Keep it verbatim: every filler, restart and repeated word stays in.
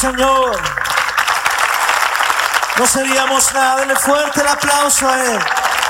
Señor. No seríamos nada. Denle fuerte el aplauso a Él.